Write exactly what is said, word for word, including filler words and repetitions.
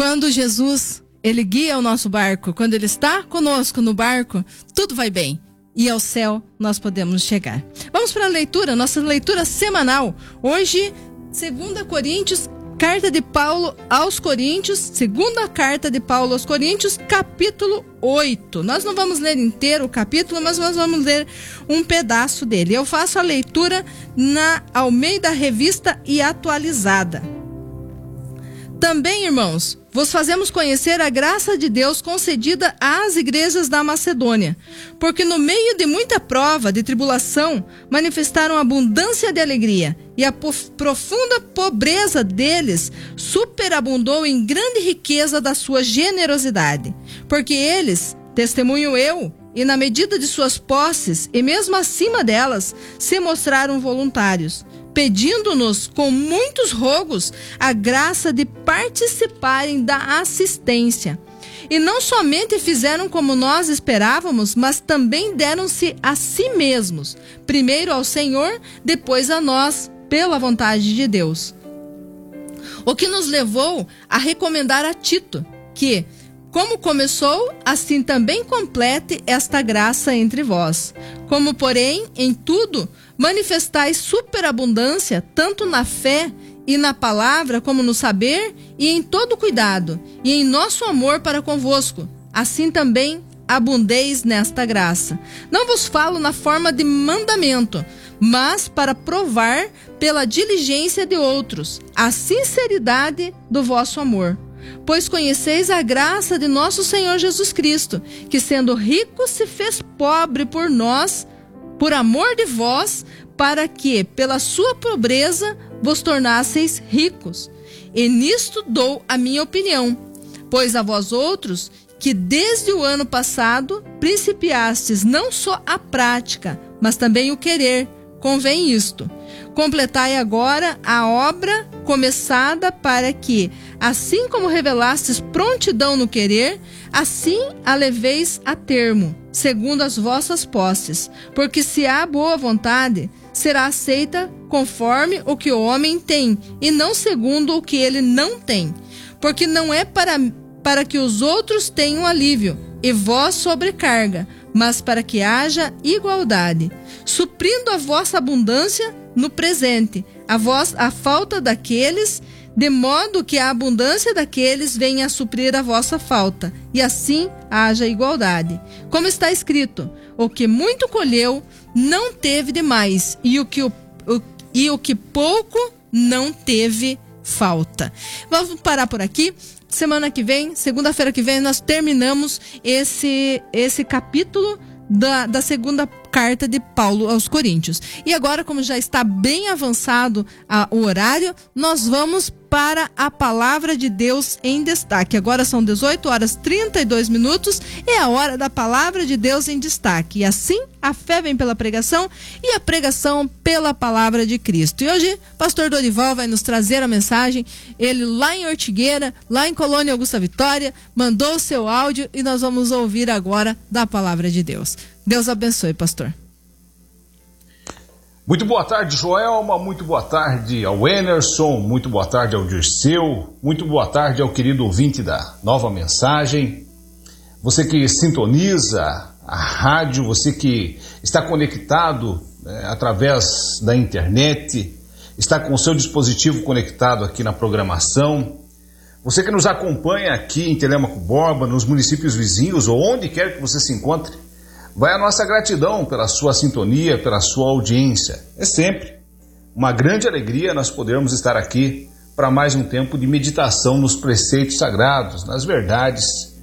quando Jesus, ele guia o nosso barco, quando ele está conosco no barco, tudo vai bem. E ao céu nós podemos chegar. Vamos para a leitura, nossa leitura semanal. Hoje, segunda Coríntios, carta de Paulo aos Coríntios, segunda carta de Paulo aos Coríntios, capítulo oito. Nós não vamos ler inteiro o capítulo, mas nós vamos ler um pedaço dele. Eu faço a leitura na Almeida Revista e Atualizada. Também, irmãos, vos fazemos conhecer a graça de Deus concedida às igrejas da Macedônia, porque no meio de muita prova, de tribulação, manifestaram abundância de alegria, e a profunda pobreza deles superabundou em grande riqueza da sua generosidade. Porque eles, testemunho eu, e na medida de suas posses, e mesmo acima delas, se mostraram voluntários, pedindo-nos com muitos rogos a graça de participarem da assistência. E não somente fizeram como nós esperávamos, mas também deram-se a si mesmos, primeiro ao Senhor, depois a nós, pela vontade de Deus. O que nos levou a recomendar a Tito, que, como começou, assim também complete esta graça entre vós. Como, porém, em tudo, manifestais superabundância, tanto na fé e na palavra, como no saber e em todo cuidado, e em nosso amor para convosco. Assim também abundeis nesta graça. Não vos falo na forma de mandamento, mas para provar pela diligência de outros a sinceridade do vosso amor. Pois conheceis a graça de nosso Senhor Jesus Cristo, que sendo rico se fez pobre por nós, por amor de vós, para que, pela sua pobreza, vos tornasseis ricos. E nisto dou a minha opinião, pois a vós outros, que desde o ano passado principiastes não só a prática, mas também o querer, convém isto: completai agora a obra começada, para que, assim como revelastes prontidão no querer, assim a leveis a termo, segundo as vossas posses. Porque se há boa vontade, será aceita conforme o que o homem tem, e não segundo o que ele não tem. Porque não é para, para que os outros tenham alívio, e vós sobrecarga, mas para que haja igualdade, suprindo a vossa abundância no presente, a, vós, a falta daqueles, de modo que a abundância daqueles venha a suprir a vossa falta, e assim haja igualdade. Como está escrito: o que muito colheu não teve demais, e o que, o, o, e o que pouco não teve falta. Vamos parar por aqui. Semana que vem, segunda-feira que vem, nós terminamos esse, esse capítulo da, da segunda carta de Paulo aos Coríntios. E agora, como já está bem avançado a, o horário, nós vamos para a Palavra de Deus em Destaque. Agora são dezoito horas e trinta e dois minutos, é a hora da Palavra de Deus em Destaque. E assim, a fé vem pela pregação e a pregação pela Palavra de Cristo. E hoje, pastor Dorival vai nos trazer a mensagem. Ele lá em Ortigueira, lá em Colônia Augusta Vitória, mandou o seu áudio e nós vamos ouvir agora da Palavra de Deus. Deus abençoe, pastor. Muito boa tarde, Joelma, muito boa tarde ao Emerson, muito boa tarde ao Dirceu, muito boa tarde ao querido ouvinte da Nova Mensagem, você que sintoniza a rádio, você que está conectado, né, através da internet, está com o seu dispositivo conectado aqui na programação, você que nos acompanha aqui em Telêmaco Borba, nos municípios vizinhos ou onde quer que você se encontre. Vai a nossa gratidão pela sua sintonia, pela sua audiência. É sempre uma grande alegria nós podermos estar aqui para mais um tempo de meditação nos preceitos sagrados, nas verdades